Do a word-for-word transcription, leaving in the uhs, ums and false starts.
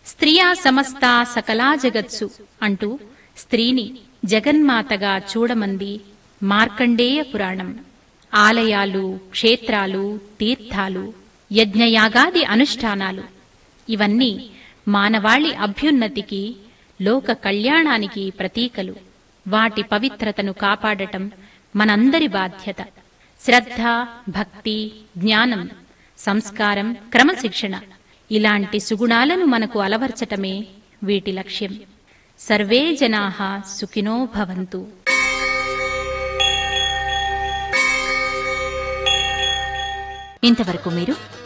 స్త్రియా సమస్తా సకలా జగత్సు అంటూ స్త్రీని జగన్మాతగా చూడమంది మార్కండేయ పురాణం. ఆలయాలు, క్షేత్రాలు, తీర్థాలు, యజ్ఞయాగాది అనుష్ఠానాలు ఇవన్నీ మానవాళి అభ్యున్నతికి, లోక కళ్యాణానికి ప్రతీకలు. వాటి పవిత్రతను కాపాడటం మనందరి బాధ్యత. శ్రద్ధ, భక్తి, జ్ఞానం, సంస్కారం, క్రమశిక్షణ ఇలాంటి సుగుణాలను మనకు అలవర్చటమే వీటి లక్ష్యం. సర్వే జనాః సుఖినో భవంతు. ఇంతవరకు మీరు